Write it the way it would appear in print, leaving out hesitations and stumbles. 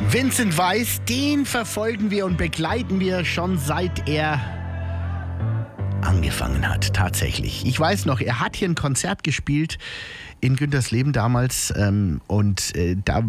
Vincent Weiss, den verfolgen wir und begleiten wir schon seit er angefangen hat, tatsächlich. Ich weiß noch, er hat hier ein Konzert gespielt in Güntersleben damals da